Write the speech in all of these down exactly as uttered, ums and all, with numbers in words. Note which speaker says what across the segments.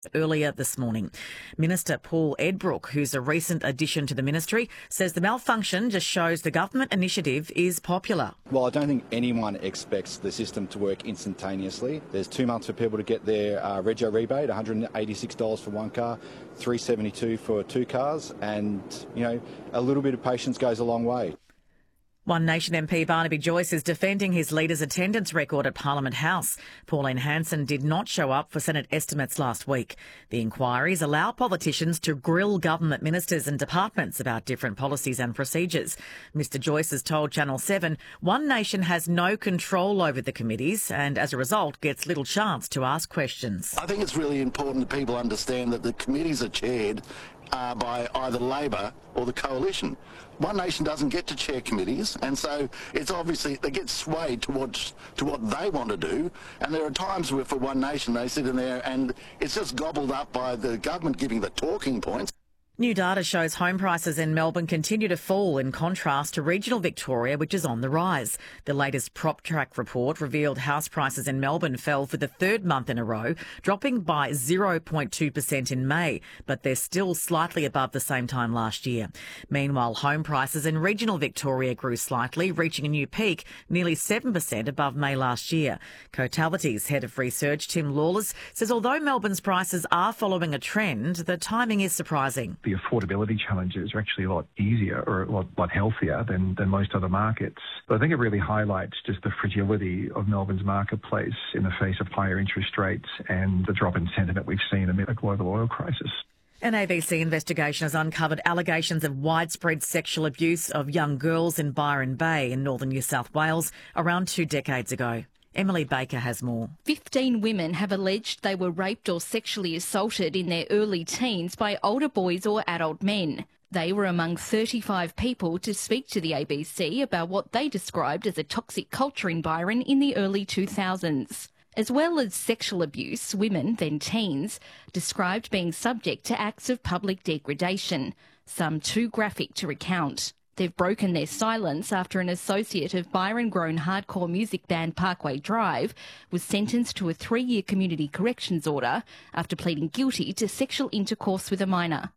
Speaker 1: earlier this morning. Minister Paul Edbrook, who's a recent addition to the ministry, says the malfunction just shows the government initiative is popular.
Speaker 2: Well, I don't think anyone expects the system to work instantaneously. There's two months for people to get their uh, rego rebate, one hundred eighty-six dollars for one car, three hundred seventy-two dollars for two cars, and, you know, a little bit of patience goes a long way.
Speaker 1: One Nation M P Barnaby Joyce is defending his leader's attendance record at Parliament House. Pauline Hanson did not show up for Senate estimates last week. The inquiries allow politicians to grill government ministers and departments about different policies and procedures. Mister Joyce has told Channel seven One Nation has no control over the committees and, as a result, gets little chance to ask questions.
Speaker 3: I think it's really important that people understand that the committees are chaired Uh, by either Labor or the Coalition. One Nation doesn't get to chair committees, and so it's obviously they get swayed towards to what they want to do, and there are times where for One Nation they sit in there and it's just gobbled up by the government giving the talking points.
Speaker 1: New data shows home prices in Melbourne continue to fall in contrast to regional Victoria, which is on the rise. The latest PropTrack report revealed house prices in Melbourne fell for the third month in a row, dropping by zero point two percent in May, but they're still slightly above the same time last year. Meanwhile, home prices in regional Victoria grew slightly, reaching a new peak, nearly seven percent above May last year. Cotality's head of research, Tim Lawless, says although Melbourne's prices are following a trend, the timing is surprising.
Speaker 4: The affordability challenges are actually a lot easier or a lot, lot healthier than, than most other markets. But I think it really highlights just the fragility of Melbourne's marketplace in the face of higher interest rates and the drop in sentiment we've seen amid a global oil crisis.
Speaker 1: An A B C investigation has uncovered allegations of widespread sexual abuse of young girls in Byron Bay in northern New South Wales around two decades ago. Emily Baker has more.
Speaker 5: Fifteen women have alleged they were raped or sexually assaulted in their early teens by older boys or adult men. They were among thirty-five people to speak to the A B C about what they described as a toxic culture in Byron in the early two thousands. As well as sexual abuse, women, then teens, described being subject to acts of public degradation, some too graphic to recount. They've broken their silence after an associate of Byron-grown hardcore music band Parkway Drive was sentenced to a three-year community corrections order after pleading guilty to sexual intercourse with a minor.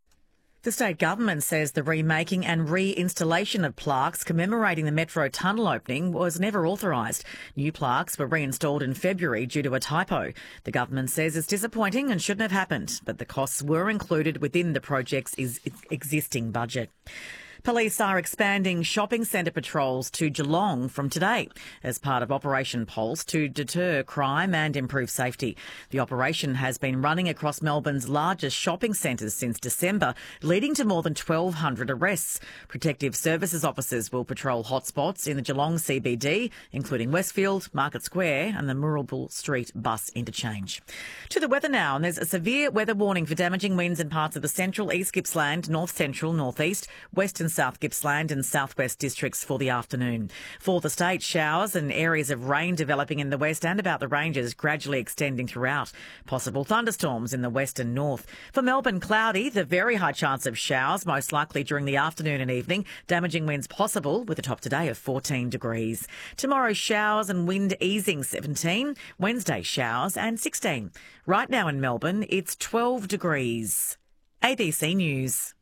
Speaker 1: The state government says the remaking and reinstallation of plaques commemorating the Metro tunnel opening was never authorised. New plaques were reinstalled in February due to a typo. The government says it's disappointing and shouldn't have happened, but the costs were included within the project's existing budget. Police are expanding shopping centre patrols to Geelong from today as part of Operation Pulse to deter crime and improve safety. The operation has been running across Melbourne's largest shopping centres since December, leading to more than twelve hundred arrests. Protective Services officers will patrol hotspots in the Geelong C B D, including Westfield, Market Square and the Moorabool Street bus interchange. To the weather now, and there's a severe weather warning for damaging winds in parts of the central East Gippsland, north central, northeast, western South Gippsland and southwest districts for the afternoon. For the state, showers and areas of rain developing in the west and about the ranges gradually extending throughout. Possible thunderstorms in the west and north. For Melbourne, cloudy, the very high chance of showers, most likely during the afternoon and evening. Damaging winds possible with a top today of fourteen degrees. Tomorrow, showers and wind easing seventeen. Wednesday, showers and sixteen. Right now in Melbourne, it's twelve degrees. A B C News.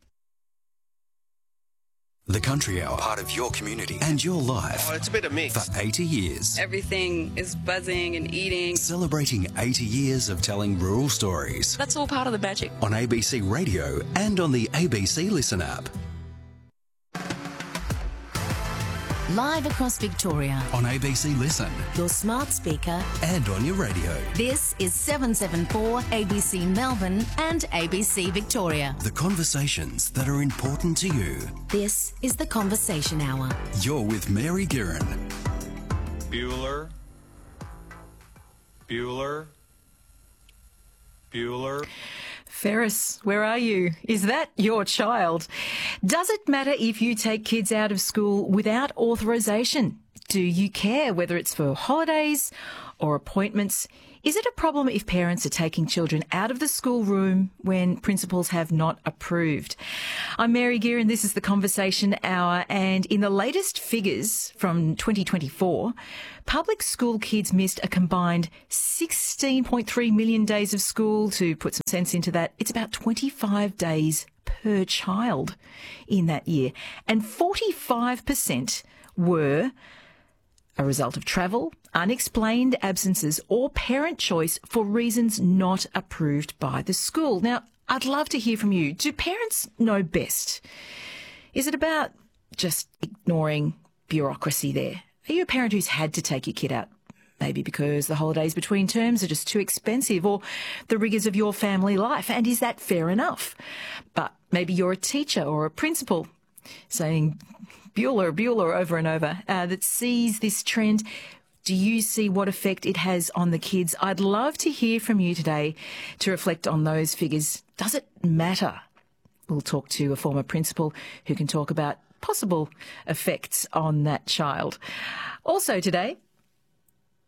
Speaker 6: The Country Hour, part of your community and your life.
Speaker 7: Oh, it's a bit of mix.
Speaker 6: For eighty years.
Speaker 8: Everything is buzzing and eating.
Speaker 6: Celebrating eighty years of telling rural stories.
Speaker 8: That's all part of the magic.
Speaker 6: On A B C Radio and on the A B C Listen app.
Speaker 9: Live across Victoria.
Speaker 6: On A B C Listen.
Speaker 9: Your smart speaker.
Speaker 6: And on your radio.
Speaker 9: This is seven seven four A B C Melbourne and A B C Victoria.
Speaker 6: The conversations that are important to you.
Speaker 9: This is The Conversation Hour.
Speaker 6: You're with Mary Guerin.
Speaker 10: Bueller. Bueller. Bueller.
Speaker 11: Ferris, where are you? Is that your child? Does it matter if you take kids out of school without authorisation? Do you care whether it's for holidays or appointments Is it a problem if parents are taking children out of the schoolroom when principals have not approved? I'm Mary Gear and this is the Conversation Hour, and in the latest figures from twenty twenty-four, public school kids missed a combined sixteen point three million days of school. To put some sense into that, it's about twenty-five days per child in that year, and forty-five percent were a result of travel, unexplained absences or parent choice for reasons not approved by the school. Now, I'd love to hear from you. Do parents know best? Is it about just ignoring bureaucracy there? Are you a parent who's had to take your kid out, maybe because the holidays between terms are just too expensive, or the rigours of your family life? And is that fair enough? But maybe you're a teacher or a principal saying Bueller, Bueller over and over, uh, that sees this trend. Do you see what effect it has on the kids? I'd love to hear from you today to reflect on those figures. Does it matter? We'll talk to a former principal who can talk about possible effects on that child. Also today,